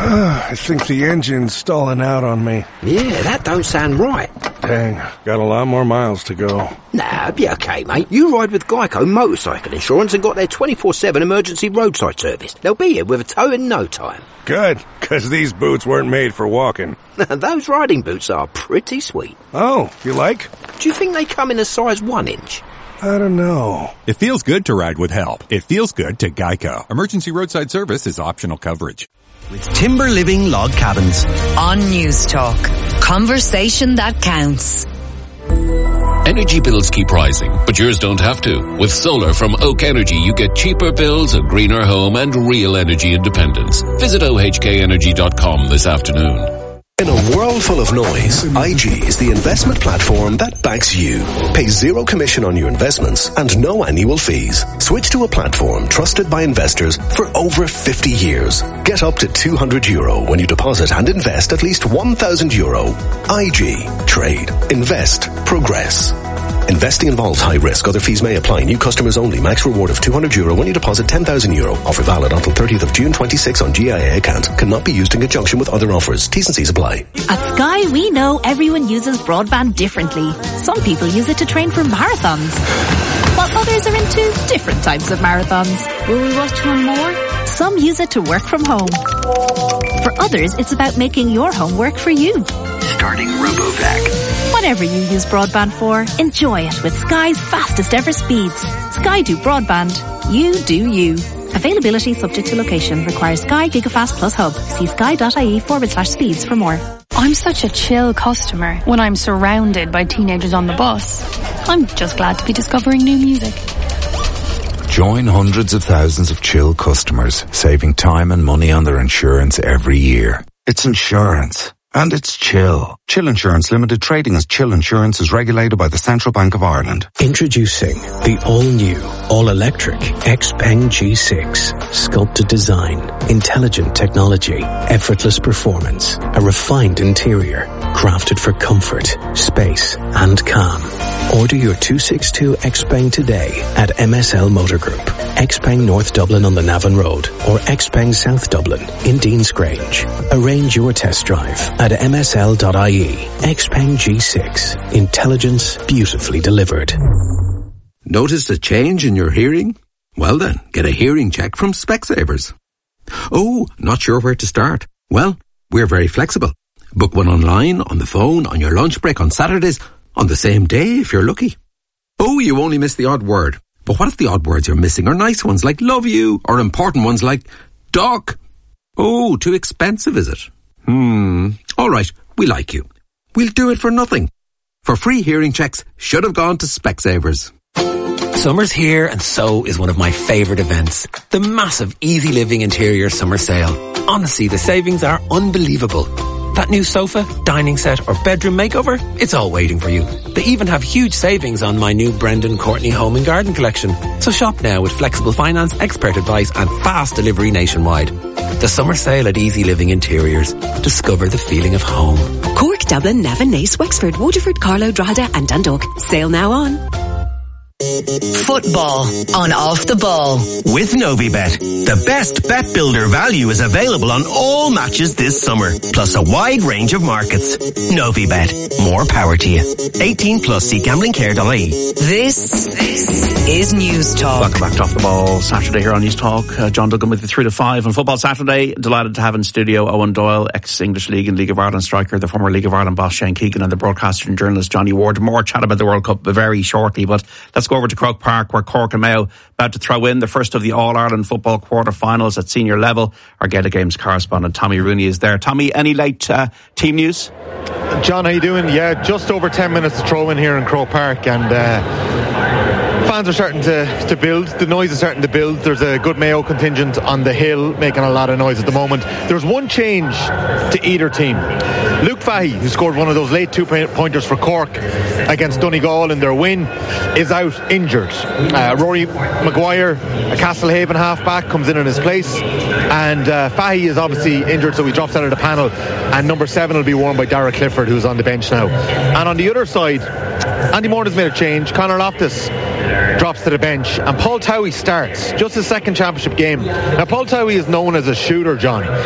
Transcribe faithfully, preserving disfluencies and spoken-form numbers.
I think the engine's stalling out on me. Yeah, that don't sound right. Dang, got a lot more miles to go. Nah, be okay, mate. You ride with Geico Motorcycle Insurance and got their twenty-four seven emergency roadside service. They'll be here with a tow in no time. Good, because these boots weren't made for walking. Those riding boots are pretty sweet. Oh, you like? Do you think they come in a size one inch? I don't know. It feels good to ride with help. It feels good to Geico. Emergency roadside service is optional coverage. With Timber Living Log Cabins. On News Talk. Conversation that counts. Energy bills keep rising, but yours don't have to. With solar from Oak Energy, you get cheaper bills, a greener home, and real energy independence. Visit O H K energy dot com this afternoon. In a world full of noise, I G is the investment platform that backs you. Pay zero commission on your investments and no annual fees. Switch to a platform trusted by investors for over fifty years. Get up to two hundred euro when you deposit and invest at least one thousand euro. I G. Trade. Invest. Progress. Investing involves high risk. Other fees may apply. New customers only. Max reward of two hundred euro when you deposit ten thousand euro. Offer valid until thirtieth of June twenty-six on G I A account. Cannot be used in conjunction with other offers. T's and C's apply. At Sky, we know everyone uses broadband differently. Some people use it to train for marathons, while others are into different types of marathons. Will we watch one more? Some use it to work from home. For others, it's about making your home work for you. Starting RoboVac. Whatever you use broadband for, enjoy it with Sky's fastest ever speeds. Sky do broadband. You do you. Availability subject to location. Requires Sky Gigafast Plus Hub. See sky.ie forward slash speeds for more. I'm such a chill customer when I'm surrounded by teenagers on the bus. I'm just glad to be discovering new music. Join hundreds of thousands of chill customers, saving time and money on their insurance every year. It's insurance. And it's Chill. Chill Insurance Limited, trading as Chill Insurance, is regulated by the Central Bank of Ireland. Introducing the all-new, all-electric Xpeng G six. Sculpted design, intelligent technology, effortless performance, a refined interior, crafted for comfort, space, and calm. Order your two sixty-two Xpeng today at M S L Motor Group, Xpeng North Dublin on the Navan Road, or Xpeng South Dublin in Dean's Grange. Arrange your test drive at m s l dot i e. Xpeng G six. Intelligence beautifully delivered. Noticed a change in your hearing? Well then, get a hearing check from Specsavers. Oh, not sure where to start? Well, we're very flexible. Book one online, on the phone, on your lunch break, on Saturdays, on the same day if you're lucky. Oh, you only missed the odd word. But what if the odd words you're missing are nice ones like love you, or important ones like doc? Oh, too expensive, is it? Hmm. All right, we like you. We'll do it for nothing. For free hearing checks, should have gone to Specsavers. Summer's here and so is one of my favourite events. The massive Easy Living Interior Summer Sale. Honestly, the savings are unbelievable. That new sofa, dining set or bedroom makeover, it's all waiting for you. They even have huge savings on my new Brendan Courtney Home and Garden collection. So shop now with flexible finance, expert advice and fast delivery nationwide. The summer sale at Easy Living Interiors. Discover the feeling of home. Cork, Dublin, Navan, Naas, Wexford, Waterford, Carlow, Drogheda and Dundalk. Sale now on. Football on Off the Ball. With Novibet, the best bet builder value is available on all matches this summer, plus a wide range of markets. Novibet, more power to you. eighteen plus, see gambling care dot I E. This, this is News Talk. Welcome back to Off the Ball Saturday here on News Talk. Uh, John Duggan with you three to five on Football Saturday. Delighted to have in studio Owen Doyle, ex-English League and League of Ireland striker, the former League of Ireland boss Shane Keegan, and the broadcaster and journalist Johnny Ward. More chat about the World Cup very shortly, but let's go over to Croke Park where Cork and Mayo about to throw in the first of the All-Ireland football quarter-finals at senior level. Our Gaelic Games correspondent Tommy Rooney is there. Tommy, any late uh, team news? John, how you doing? Yeah, just over ten minutes to throw in here in Croke Park, and uh, fans are starting to, to build. The noise is starting to build. There's a good Mayo contingent on the hill making a lot of noise at the moment. There's one change to either team. Luke Fahey, who scored one of those late two-pointers for Cork against Donegal in their win, is out injured. Uh, Rory Maguire, a Castlehaven half-back, comes in in his place, and uh, Fahey is obviously injured, so he drops out of the panel, and number seven will be worn by Dara Clifford, who's on the bench now. And on the other side, Andy Moran has made a change. Conor Loftus drops to the bench, and Paul Towie starts, just his second championship game. Now, Paul Towie is known as a shooter, John.